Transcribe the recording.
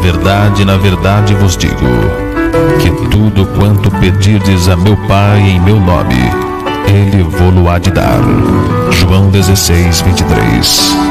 na verdade vos digo, que tudo quanto pedirdes a meu Pai em meu nome, Ele vô-lo há de dar. João 16:23.